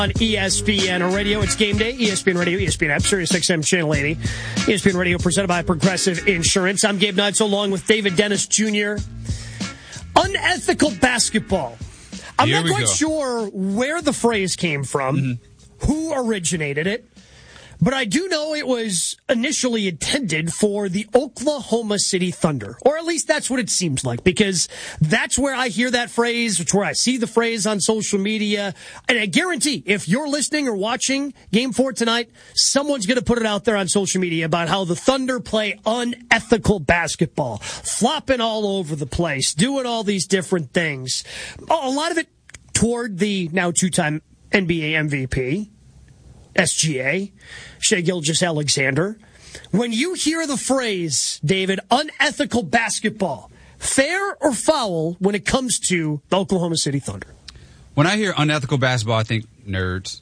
On ESPN Radio, it's game day. ESPN Radio, ESPN app, Sirius XM Channel 80. ESPN Radio presented by Progressive Insurance. I'm Gabe Knights along with David Dennis Jr. Unethical basketball. I'm not quite sure where the phrase came from, who originated it, but I do know it was initially intended for the Oklahoma City Thunder, or at least that's what it seems like, because that's where I hear that phrase, it's where I see the phrase on social media, and I guarantee if you're listening or watching Game 4 tonight, someone's going to put it out there on social media about how the Thunder play unethical basketball, flopping all over the place, doing all these different things. A lot of it toward the now two-time NBA MVP, SGA, Shai Gilgeous-Alexander. When you hear the phrase, David, unethical basketball, fair or foul when it comes to the Oklahoma City Thunder? When I hear unethical basketball, I think nerds.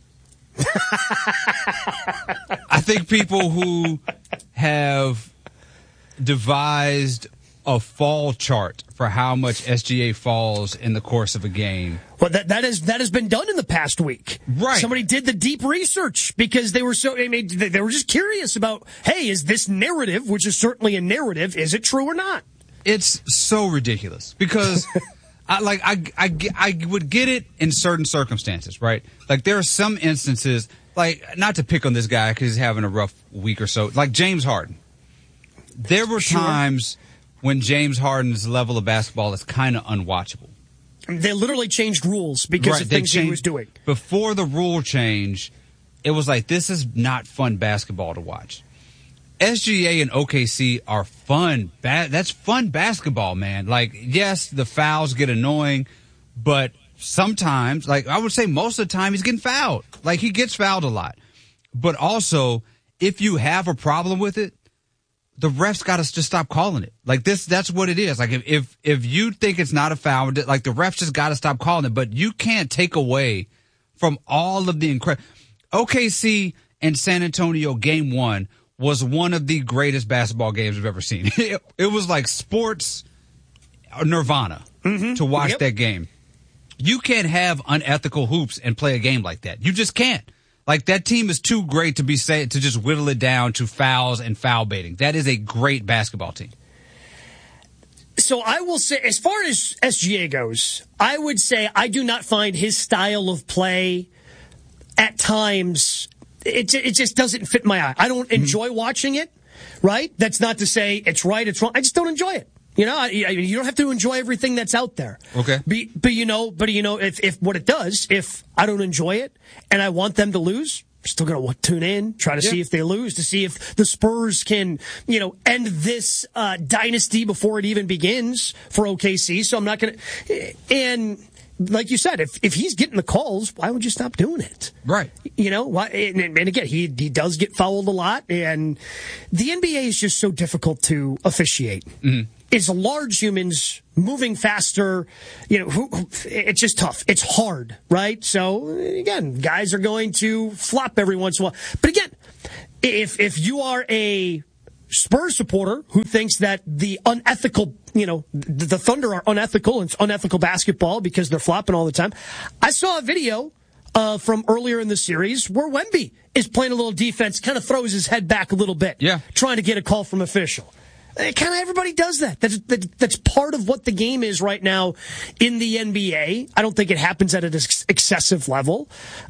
I think people who have devised a fall chart for how much SGA falls in the course of a game. Well, that has been done in the past week. Right. Somebody did the deep research because they were they were just curious about, hey, is this narrative, which is certainly a narrative, is it true or not? It's so ridiculous because I would get it in certain circumstances, right? Like there are some instances, like not to pick on this guy because he's having a rough week or so, like James Harden. There were times when James Harden's level of basketball is kind of unwatchable. They literally changed rules because of things he was doing. Before the rule change, it was like, this is not fun basketball to watch. SGA and OKC are fun. That's fun basketball, man. Like, yes, the fouls get annoying, but sometimes, like I would say most of the time, he's getting fouled. Like, he gets fouled a lot. But also, if you have a problem with it, the refs got to just stop calling it. Like that's what it is. Like if you think it's not a foul, like the refs just got to stop calling it. But you can't take away from all of the incredible. OKC and San Antonio game 1 was one of the greatest basketball games I've ever seen. It was like sports nirvana to watch that game. You can't have unethical hoops and play a game like that. You just can't. Like, that team is too great to just whittle it down to fouls and foul baiting. That is a great basketball team. So I will say, as far as SGA goes, I would say I do not find his style of play at times, it just doesn't fit my eye. I don't enjoy watching it, right? That's not to say it's right, it's wrong. I just don't enjoy it. You know, you don't have to enjoy everything that's out there. Okay. But you know, if what it does, if I don't enjoy it and I want them to lose, I'm still going to tune in, try to see if they lose, to see if the Spurs can, end this dynasty before it even begins for OKC. So I'm not going to, and like you said, if he's getting the calls, why would you stop doing it? Right. Why? And again, he does get fouled a lot, and the NBA is just so difficult to officiate. Mm-hmm. It's large humans moving faster. It's just tough. It's hard, right? So again, guys are going to flop every once in a while. But again, if you are a Spurs supporter who thinks that the unethical, the Thunder are unethical and it's unethical basketball because they're flopping all the time. I saw a video from earlier in the series where Wemby is playing a little defense, kind of throws his head back a little bit, trying to get a call from official. Kind of everybody does that. That's part of what the game is right now in the NBA. I don't think it happens at an excessive level.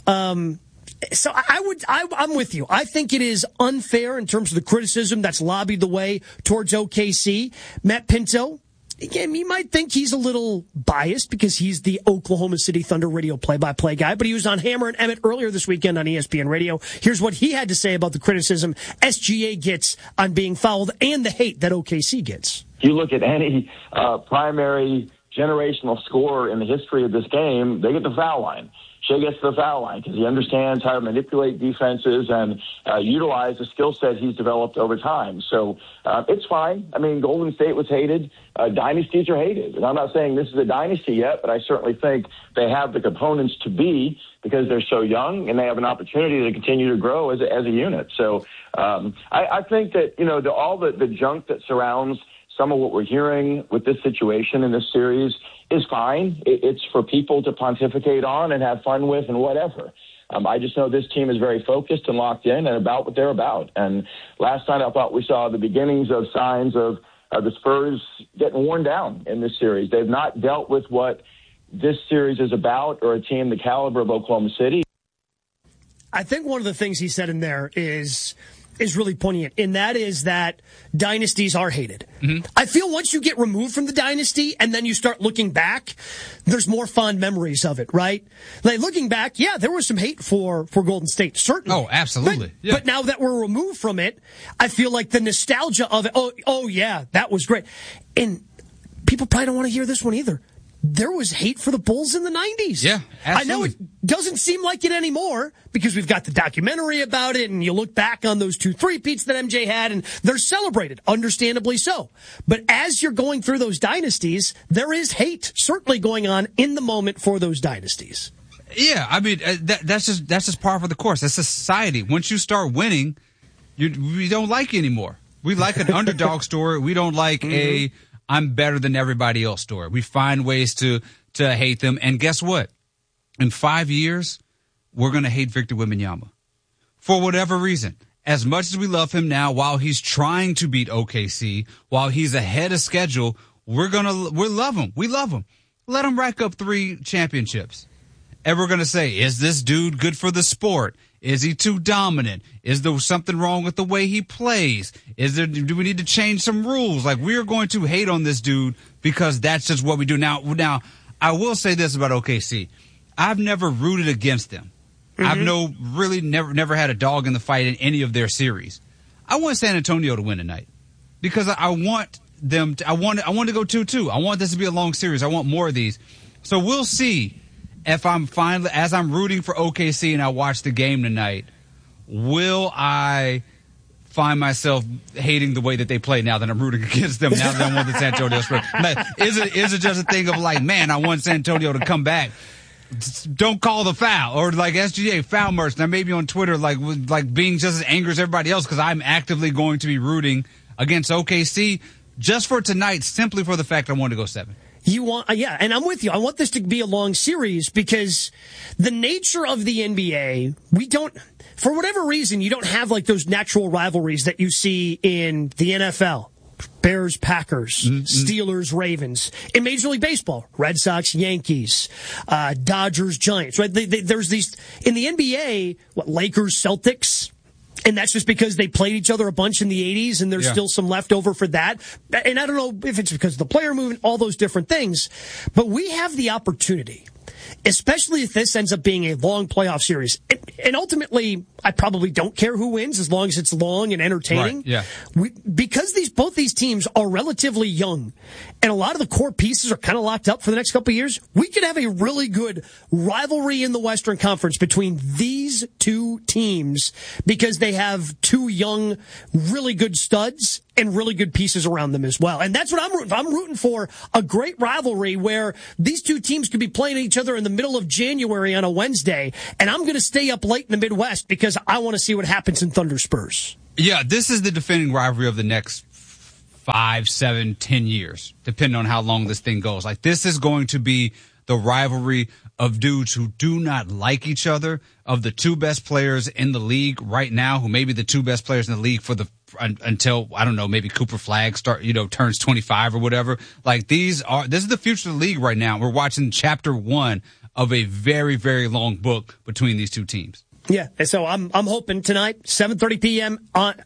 So I'm with you. I think it is unfair in terms of the criticism that's lobbied the way towards OKC. Matt Pinto, again, you might think he's a little biased because he's the Oklahoma City Thunder radio play-by-play guy, but he was on Hammer and Emmett earlier this weekend on ESPN Radio. Here's what he had to say about the criticism SGA gets on being fouled and the hate that OKC gets. You look at any primary generational scorer in the history of this game, they get the foul line. Shai gets to the foul line because he understands how to manipulate defenses and utilize the skill set he's developed over time. So it's fine. I mean, Golden State was hated. Dynasties are hated. And I'm not saying this is a dynasty yet, but I certainly think they have the components to be because they're so young and they have an opportunity to continue to grow as a unit. So I think that, all the junk that surrounds some of what we're hearing with this situation in this series is fine. It's for people to pontificate on and have fun with and whatever. I just know this team is very focused and locked in and about what they're about. And last night I thought we saw the beginnings of signs of the Spurs getting worn down in this series. They've not dealt with what this series is about, or a team the caliber of Oklahoma City. I think one of the things he said in there is really poignant, and that is that dynasties are hated. Mm-hmm. I feel once you get removed from the dynasty and then you start looking back, there's more fond memories of it, right? Like looking back, yeah, there was some hate for Golden State, certainly. Oh, absolutely. But now that we're removed from it, I feel like the nostalgia of it, oh yeah, that was great. And people probably don't want to hear this one either. There was hate for the Bulls in the 90s. Yeah, absolutely. I know it doesn't seem like it anymore because we've got the documentary about it, and you look back on those 2 3-peats that MJ had, and they're celebrated, understandably so. But as you're going through those dynasties, there is hate certainly going on in the moment for those dynasties. Yeah, I mean, that's just par for the course. That's society. Once you start winning, we don't like you anymore. We like an underdog story. We don't like a I'm better than everybody else story. We find ways to hate them. And guess what? In 5 years, we're going to hate Victor Wembanyama for whatever reason. As much as we love him now, while he's trying to beat OKC, while he's ahead of schedule, we'll love him. We love him. Let him rack up 3 championships. And we're going to say, is this dude good for the sport? Is he too dominant? Is there something wrong with the way he plays? Do we need to change some rules? Like, we're going to hate on this dude because that's just what we do. Now, I will say this about OKC. I've never rooted against them. Mm-hmm. I've never had a dog in the fight in any of their series. I want San Antonio to win tonight because I want them to, I want to go 2-2. I want this to be a long series. I want more of these. So we'll see. If I'm finally, as I'm rooting for OKC and I watch the game tonight, will I find myself hating the way that they play now that I'm rooting against them, now that I want the San Antonio Spurs? Is it just a thing of like, man, I want San Antonio to come back? Don't call the foul, or like SGA foul merch. Now maybe on Twitter, like being just as angry as everybody else because I'm actively going to be rooting against OKC just for tonight, simply for the fact I want to go 7. And I'm with you. I want this to be a long series because the nature of the NBA, for whatever reason, you don't have like those natural rivalries that you see in the NFL. Bears, Packers, Steelers, Ravens. In Major League Baseball, Red Sox, Yankees, Dodgers, Giants, right? There's these, in the NBA, Lakers, Celtics. And that's just because they played each other a bunch in the 80s, and there's still some leftover for that. And I don't know if it's because of the player movement, all those different things. But we have the opportunity, especially if this ends up being a long playoff series. And ultimately, I probably don't care who wins as long as it's long and entertaining. Right, yeah. Because both these teams are relatively young, and a lot of the core pieces are kind of locked up for the next couple of years, we could have a really good rivalry in the Western Conference between these 2 teams because they have 2 young, really good studs and really good pieces around them as well. And that's what I'm rooting for. I'm rooting for a great rivalry where these 2 teams could be playing each other in the middle of January on a Wednesday, and I'm going to stay up late in the Midwest because I want to see what happens in Thunder Spurs. Yeah, this is the defending rivalry of the next 5, 7, 10 years, depending on how long this thing goes. Like, this is going to be the rivalry of dudes who do not like each other, of the 2 best players in the league right now, who may be the 2 best players in the league until, I don't know, maybe Cooper Flagg turns 25 or whatever. Like, this is the future of the league right now. We're watching chapter 1 of a very, very long book between these 2 teams. Yeah, and so I'm hoping tonight, 7:30 p.m.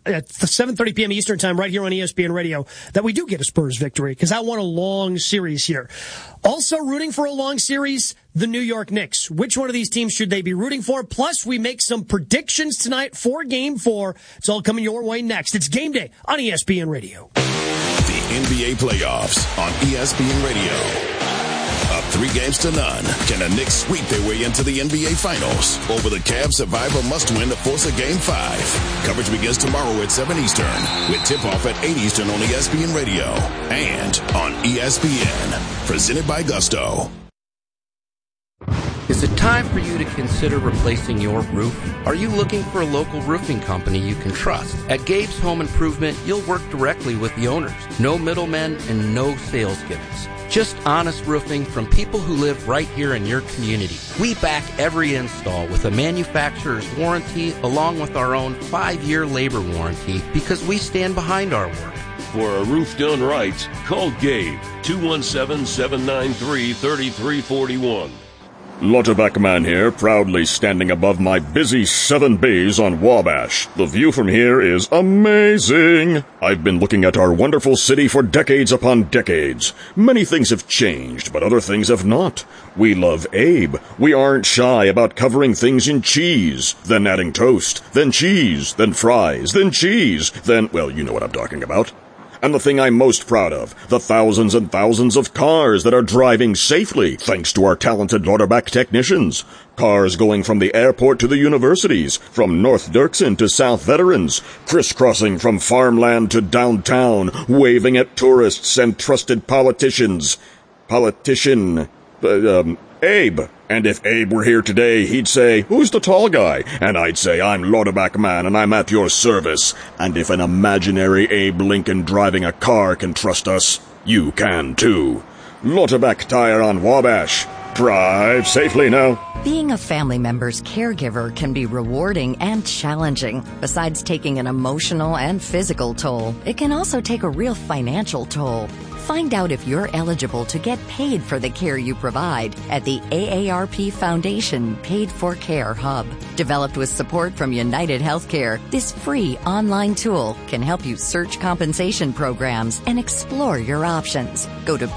7:30 p.m. Eastern time, right here on ESPN Radio, that we do get a Spurs victory because I want a long series here. Also rooting for a long series, the New York Knicks. Which one of these teams should they be rooting for? Plus, we make some predictions tonight for Game 4. It's all coming your way next. It's Game Day on ESPN Radio. The NBA playoffs on ESPN Radio. Up 3-0. Can the Knicks sweep their way into the NBA Finals? Or will the Cavs survive a must-win to force a Game 5? Coverage begins tomorrow at 7 Eastern, with tip-off at 8 Eastern on ESPN Radio and on ESPN. Presented by Gusto. Is it time for you to consider replacing your roof? Are you looking for a local roofing company you can trust? At Gabe's Home Improvement, you'll work directly with the owners. No middlemen and no sales gimmicks. Just honest roofing from people who live right here in your community. We back every install with a manufacturer's warranty along with our own 5-year labor warranty because we stand behind our work. For a roof done right, call Gabe, 217-793-3341. Lauterbach Man here, proudly standing above my busy 7 bays on Wabash. The view from here is amazing. I've been looking at our wonderful city for decades upon decades. Many things have changed, but other things have not. We love Abe. We aren't shy about covering things in cheese, then adding toast, then cheese, then fries, then cheese, then, well, you know what I'm talking about. And the thing I'm most proud of, the thousands and thousands of cars that are driving safely thanks to our talented Lauterbach technicians. Cars going from the airport to the universities, from North Dirksen to South Veterans, crisscrossing from farmland to downtown, waving at tourists and trusted politicians. Abe. And if Abe were here today, he'd say, "Who's the tall guy?" And I'd say, "I'm Lauterbach Man, and I'm at your service." And if an imaginary Abe Lincoln driving a car can trust us, you can too. Lauterbach Tire on Wabash. Drive safely now. Being a family member's caregiver can be rewarding and challenging. Besides taking an emotional and physical toll, it can also take a real financial toll. Find out if you're eligible to get paid for the care you provide at the AARP Foundation Paid for Care Hub. Developed with support from United Healthcare, this free online tool can help you search compensation programs and explore your options. Go to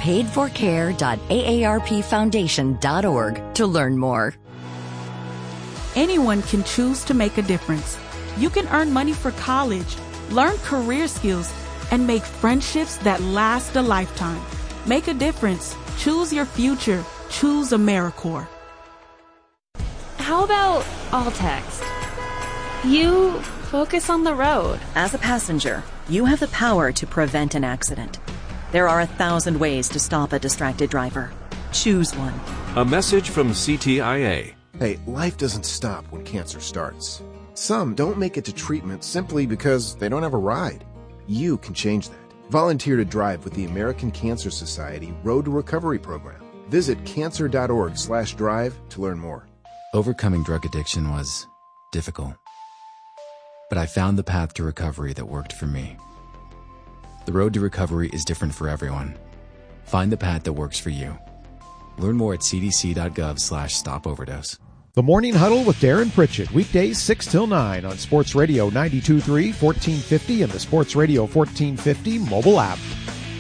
paidforcare.aarpfoundation.org to learn more. Anyone can choose to make a difference. You can earn money for college, learn career skills, and make friendships that last a lifetime. Make a difference. Choose your future. Choose AmeriCorps. How about all text? You focus on the road. As a passenger, you have the power to prevent an accident. There are 1,000 ways to stop a distracted driver. Choose one. A message from CTIA. Hey, life doesn't stop when cancer starts. Some don't make it to treatment simply because they don't have a ride. You can change that. Volunteer to drive with the American Cancer Society Road to Recovery program. Visit cancer.org/drive to learn more. Overcoming drug addiction was difficult, but I found the path to recovery that worked for me. The road to recovery is different for everyone. Find the path that works for you. Learn more at cdc.gov/stopoverdose. The Morning Huddle with Darren Pritchett, weekdays 6 till 9 on Sports Radio 92.3, 1450, and the Sports Radio 1450 mobile app.